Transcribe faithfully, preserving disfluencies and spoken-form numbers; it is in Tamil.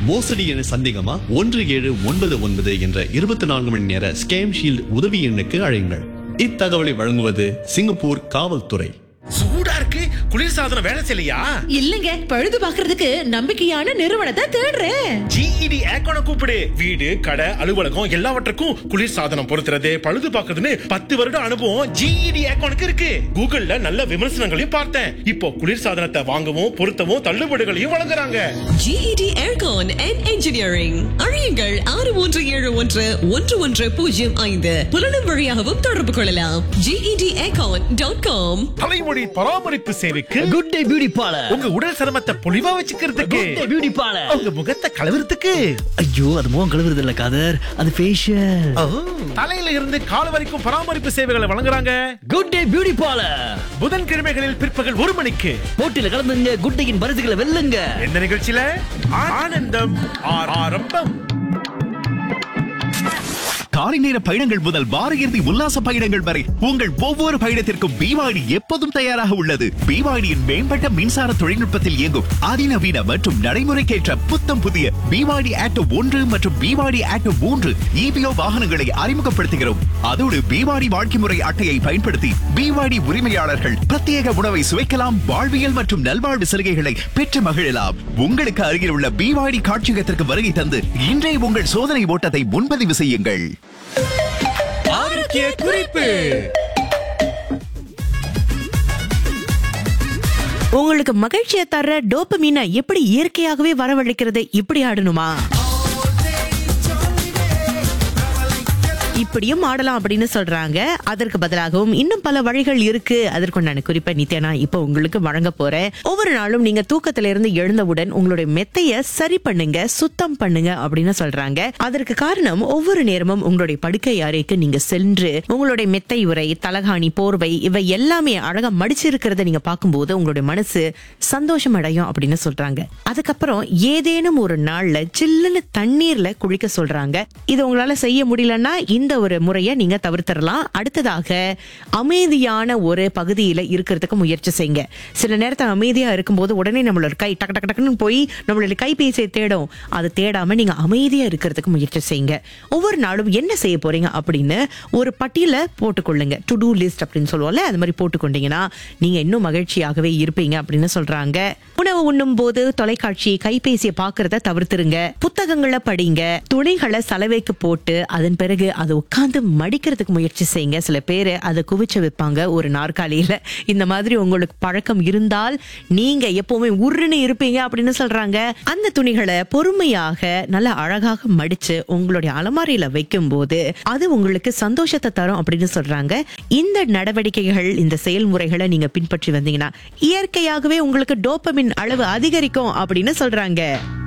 மோசடி என சந்தேகமா? ஒன்று ஏழு ஒன்பது ஒன்பது என்ற இருபத்தி நான்கு மணி நேர ஸ்கேம் ஷீல்ட் உதவி எண்ணுக்கு அழையுங்கள். இத்தகவலை வழங்குவது சிங்கப்பூர் காவல்துறை. சூடா இருக்கு. குளிர்சாதனம் வேலை செய்யலையா? இல்லங்க, பழுது பாக்குறதுக்கு நம்பிக்கையான நிறுவனத்தை தேடுறேன். ஜிஇடி ஏக்கோன கூப்பிடு. வீடு, கடை, அலுவலகம் எல்லாவற்றுக்கும் குளிர்சாதனம் பொருத்துறது, பழுது பாக்குறதுன்னு பத்து வருட அனுபவம் ஜிஇடி ஏக்கோனுக்கு இருக்கு. கூகுள்ல நல்ல விமர்சனங்களையும் பார்த்தேன். இப்போ குளிர்சாதனத்தை வாங்கவும் பொருத்தவும் தள்ளுபடிகளையும் வழங்குறாங்க. GET aircon and engineering. அழையுங்கள் ஆறு ஒன்று ஏழு ஒன்று ஒன்று ஒன்று பூஜ்ஜியம் ஐந்து. புலனும் வழியாகவும் தொடர்பு கொள்ளலாம். GET aircon dot com. தலைமுடி பராமரிப்பு சேவைக்கு குட் டே பியூட்டி பார்லர். உங்க உடல் சருமத்தை பொலிவா வச்சுக்கிறதுக்கு குட் டே பியூட்டி பார்லர். உங்க முகத்தை கலவரத்துக்கு. ஐயோ, அது முகம் கழுவுறது இல்ல காதர், அது ஃபேஷியல். தலையில இருந்து கால் வரைக்கும் பராமரிப்பு சேவைகளை வழங்குறாங்க. Good day beauty parlour. புதன்கிழமைகளில் பிற்பகல் ஒரு மணிக்கு போட்டியில கலந்துங்க, குட் டேயின் பரிசுகளை வெல்லுங்க. இந்த நிகழ்ச்சியில ஆனந்தம் ஆரம்பம். காலை நேர பயணங்கள் முதல் வார இறுதி உல்லாச பயணங்கள் வரை உங்கள் ஒவ்வொரு பயணத்திற்கும் பிவாடி எப்போதும் தயாராக உள்ளது. பிவாடியின் மேம்பட்ட மின்சார தொழில்நுட்பத்தில் இயங்கும் அதிநவீன மற்றும் நடைமுறைக்கேற்ற புத்தம் புதிய பிவாடி ஆட்டோ ஒன்று மற்றும் பிவாடி ஆட்டோ மூன்று இபிஓ வாகனங்களை அறிமுகப்படுத்துகிறோம். அதோடு பிவாடி வாழ்க்கை முறை அட்டையை பயன்படுத்தி பிவாடி உரிமையாளர்கள் பிரத்யேக உணவை சுவைக்கலாம், வாழ்வியல் மற்றும் நல்வாழ்வு சலுகைகளை பெற்று மகிழலாம். உங்களுக்கு அருகில் உள்ள பிவாடி காட்சியகத்திற்கு வருகை தந்து இன்றைய உங்கள் சோதனை ஓட்டத்தை முன்பதிவு செய்யுங்கள். ஆரோக்கிய குறிப்பு. உங்களுக்கு மகிழ்ச்சியை தர டோபமீனை எப்படி இயற்கையாகவே வரவழைக்கிறது? இப்படி ஆடணுமா? இப்படியும் ஆடலாம் அப்படின்னு சொல்றாங்க. அதற்கு பதிலாகவும் இன்னும் பல வழிகள் இருக்கு. அதற்குண்டான குறிப்பை நித்யானா இப்ப உங்களுக்கு வழங்க போறேன். ஒவ்வொரு நாளும் நீங்க தூக்கத்தில இருந்து எழுந்தவுடன் உங்களுடைய மெத்தைய சரி பண்ணுங்க, சுத்தம் பண்ணுங்க அப்படின்னு சொல்றாங்க. அதற்கு காரணம், ஒவ்வொரு நேரமும் உங்களுடைய படுக்கை அறைக்கு நீங்க சென்று உங்களுடைய மெத்தை உரை, தலகாணி, போர்வை இவை எல்லாமே அழகா மடிச்சிருக்கிறத நீங்க பார்க்கும்போது உங்களுடைய மனசு சந்தோஷம் அடையும் அப்படின்னு சொல்றாங்க. அதுக்கப்புறம் ஏதேனும் ஒரு நாள்ல சில்லுன்னு தண்ணீர்ல குளிக்க சொல்றாங்க. இது உங்களால செய்ய முடியலன்னா இந்த ஒரு முறையை நீங்க தவிர்த்திடலாம். அடுத்ததாக, அமைதியான ஒரு பகுதியில இருக்கிறதுக்கு முயற்சி செய்யுங்க. சில நேரத்தில் அமைதியா இருக்கும்போது உடனே நம்மளோட கை டக்கு டக்கு டக்குன்னு போய் நம்மளோட கைபேசியை தேடும். அது தேடாம நீங்க அமைதியா இருக்கிறதுக்கு முயற்சி செய்யுங்க. ஒவ்வொரு நாளும் என்ன செய்ய போறீங்க அப்படின்னு ஒரு பட்டியல போட்டுக்கொள்ளுங்க. டு டூ லிஸ்ட் அப்படின்னு சொல்லுவோம்ல, அது மாதிரி போட்டுக்கொண்டீங்கன்னா நீங்க இன்னும் மகிழ்ச்சியாகவே இருப்பீங்க அப்படின்னு சொல்றாங்க. உணவு உண்ணும் போது தொலைக்காட்சி, கைபேசியை பாக்குறத தவிர்த்துருங்க. புத்தகங்களை படிங்க. துணிகளை சலவைக்கு போட்டு அதன் பிறகு அதை உட்கார்ந்து மடிக்கிறதுக்கு முயற்சி செய்யுங்க. சில பேரு அதை குவிச்சு வைப்பாங்க ஒரு நாற்காலியில. இந்த மாதிரி உங்களுக்கு பழக்கம் இருந்தால் நீங்க எப்பவுமே உருன்னு இருப்பீங்க அப்படின்னு சொல்றாங்க. அந்த துணிகளை பொறுமையாக நல்ல அழகாக மடிச்சு உங்களுடைய அலமாரியில வைக்கும் போது அது உங்களுக்கு சந்தோஷத்தை தரும் அப்படின்னு சொல்றாங்க. இந்த நடவடிக்கைகள், இந்த செயல்முறைகளை நீங்க பின்பற்றி வந்தீங்கன்னா இயற்கையாகவே உங்களுக்கு டோபமின் அளவு அதிகரிக்கும் அப்படின்னு சொல்றாங்க.